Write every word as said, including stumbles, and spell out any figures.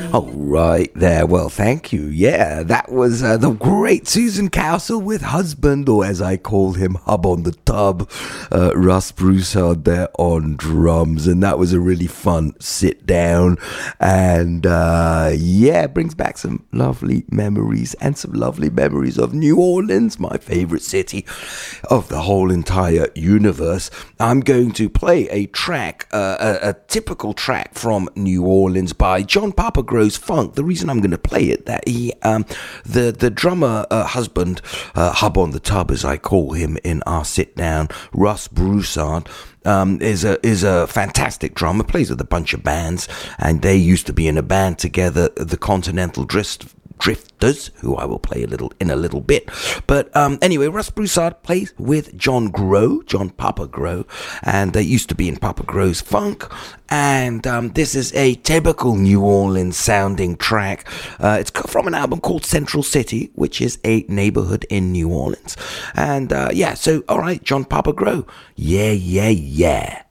Oh, right there. Well, thank you. Yeah, that was uh, the great Susan Castle with husband, or as I call him, Hub on the Tub, uh, Russ Broussard there on drums. And that was a really fun sit down. And uh, yeah, brings back some lovely memories and some lovely memories of New Orleans, my favorite city of the whole entire universe. I'm going to play a track, uh, a, a typical track from New Orleans by John Papa Grows Funk. The reason I'm going to play it, that he, um, the the drummer uh, husband, uh, Hub on the Tub, as I call him in our sit down, Russ Broussard, um, is a is a fantastic drummer. Plays with a bunch of bands, and they used to be in a band together, the Continental Drift. Drifters, who I will play a little in a little bit. But um, anyway, Russ Broussard plays with John Grow, John Papa Grow, and they used to be in Papa Grow's Funk. And um, this is a typical New Orleans sounding track. Uh, it's from an album called Central City, which is a neighborhood in New Orleans. And uh, yeah, so all right, John Papa Grow, yeah, yeah, yeah.